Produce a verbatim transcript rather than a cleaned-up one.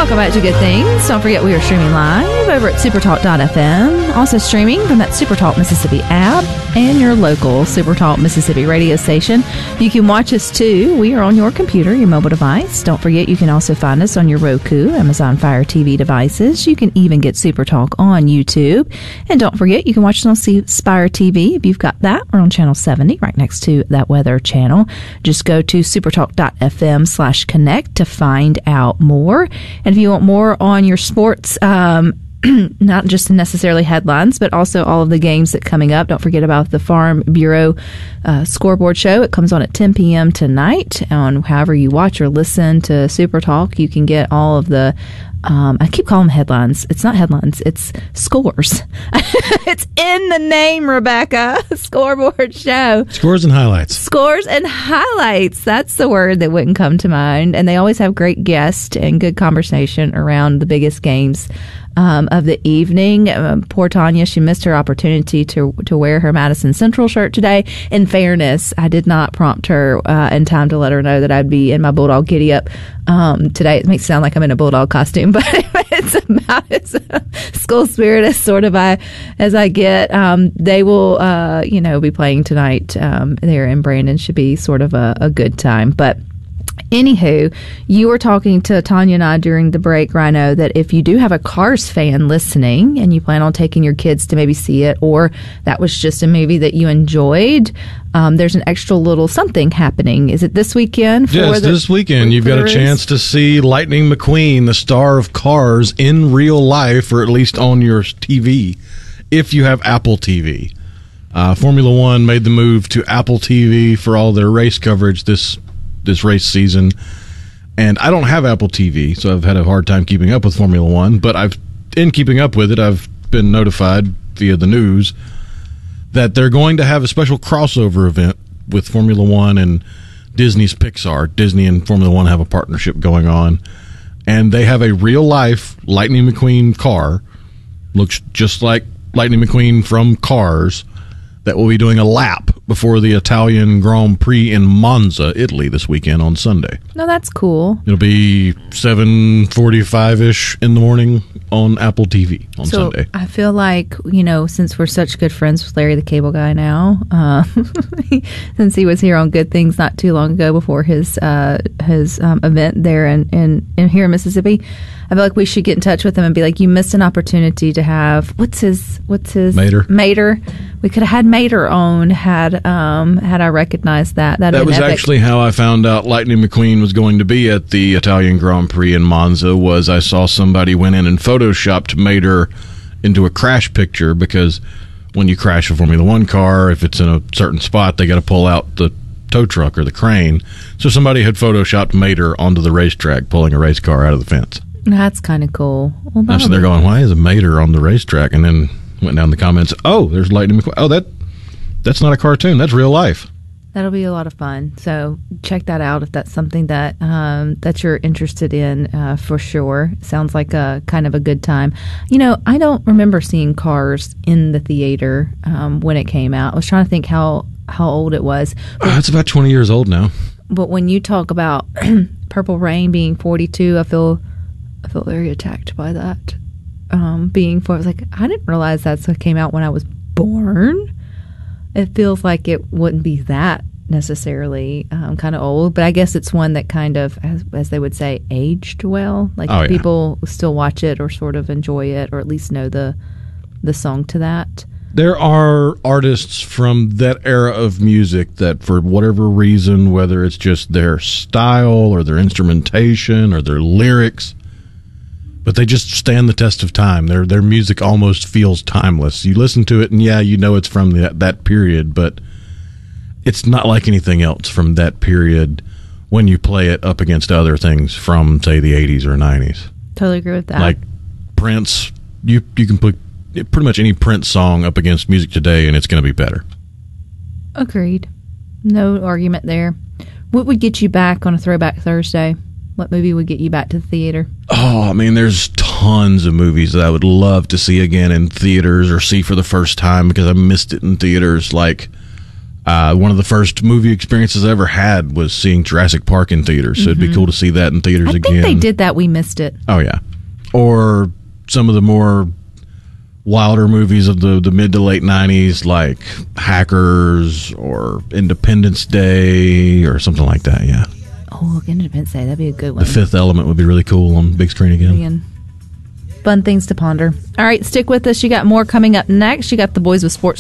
Welcome back to Good Things. Don't forget we are streaming live over at supertalk dot f m. Also streaming from that Supertalk Mississippi app and your local Supertalk Mississippi radio station. You can watch us too. We are on your computer, your mobile device. Don't forget you can also find us on your Roku, Amazon Fire T V devices. You can even get Supertalk on YouTube. And don't forget you can watch us on C- Spire T V if you've got that. We're on channel seventy right next to that weather channel. Just go to supertalk dot f m slash connect to find out more. And if you want more on your sports, um, not just necessarily headlines, but also all of the games that are coming up, don't forget about the Farm Bureau uh, scoreboard show. It comes on at ten p.m. tonight. On however you watch or listen to Super Talk, you can get all of the Um, I keep calling them headlines. It's not headlines. It's scores. It's in the name, Rebecca. Scoreboard show. Scores and highlights. Scores and highlights. That's the word that wouldn't come to mind. And they always have great guests and good conversation around the biggest games um, of the evening. Um, poor Tanya, she missed her opportunity to to wear her Madison Central shirt today. In fairness, I did not prompt her uh, in time to let her know that I'd be in my Bulldog giddy up um, today. It makes it sound like I'm in a Bulldog costume, but it's about as school spirit as sort of I as I get. Um, they will, uh, you know, be playing tonight um, there in Brandon. Should be sort of a, a good time, but. Anywho, you were talking to Tanya and I during the break, Rhino, that if you do have a Cars fan listening and you plan on taking your kids to maybe see it, or that was just a movie that you enjoyed, um, there's an extra little something happening. Is it this weekend? For yes, the, this weekend. You've got a chance to see Lightning McQueen, the star of Cars, in real life, or at least on your T V, if you have Apple T V. Uh, Formula One made the move to Apple T V for all their race coverage this this race season, and I don't have Apple T V, so I've had a hard time keeping up with Formula One, but I've in keeping up with it, I've been notified via the news that they're going to have a special crossover event with Formula One and Disney's Pixar. Disney and Formula One have a partnership going on, and they have a real-life Lightning McQueen car, looks just like Lightning McQueen from Cars, that will be doing a lap before the Italian Grand Prix in Monza, Italy, this weekend on Sunday. No, that's cool. It'll be seven forty-five-ish in the morning on Apple T V on so Sunday. I feel like, you know, since we're such good friends with Larry the Cable Guy now, uh, since he was here on Good Things not too long ago before his uh, his um, event there in, in, in here in Mississippi, I feel like we should get in touch with him and be like, you missed an opportunity to have, what's his, what's his? Mater. Mater. We could have had Mater on had um, had I recognized that. That'd that was epic. Actually how I found out Lightning McQueen was going to be at the Italian Grand Prix in Monza. Was I saw somebody went in and photoshopped Mater into a crash picture, because when you crash a Formula One car, if it's in a certain spot, they got to pull out the tow truck or the crane. So somebody had photoshopped Mater onto the racetrack pulling a race car out of the fence. That's kind of cool. Well, I'm sitting there going, why is a Mater on the racetrack? And then went down the comments, oh, there's Lightning McQueen. Oh, that that's not a cartoon. That's real life. That'll be a lot of fun. So check that out if that's something that um, that you're interested in, uh, for sure. Sounds like a kind of a good time. You know, I don't remember seeing Cars in the theater um, when it came out. I was trying to think how, how old it was. But, uh, it's about twenty years old now. But when you talk about Purple Rain being forty-two, I feel I feel very attacked by that. Um, being for, I was like, I didn't realize that's what came out when I was born. It feels like it wouldn't be that necessarily um, kind of old, but I guess it's one that kind of, as, as they would say, aged well. Like oh, yeah. people still watch it or sort of enjoy it, or at least know the the song to that. There are artists from that era of music that, for whatever reason, whether it's just their style or their instrumentation or their lyrics, but they just stand the test of time. Their their music almost feels timeless. You listen to it, and yeah, you know it's from the, that period, but it's not like anything else from that period when you play it up against other things from, say, the eighties or nineties. Totally agree with that. Like Prince, you you can put pretty much any Prince song up against music today, and it's going to be better. Agreed. No argument there. What would get you back on a Throwback Thursday? What movie would get you back to the theater? Oh, I mean, there's tons of movies that I would love to see again in theaters or see for the first time because I missed it in theaters. Like, Uh, one of the first movie experiences I ever had was seeing Jurassic Park in theaters. So mm-hmm. it'd be cool to see that in theaters I again. I think they did that. We missed it. Oh, yeah. Or some of the more wilder movies of the, the mid to late nineties, like Hackers or Independence Day or something like that, yeah. Oh, Independence Day. That'd be a good one. The Fifth Element would be really cool on big screen again. again. Fun things to ponder. All right, stick with us. You got more coming up next. You got the Boys with Sports